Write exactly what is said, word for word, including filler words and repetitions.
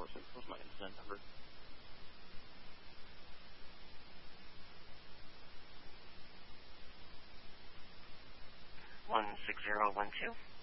four six was my incident number. one six zero one two.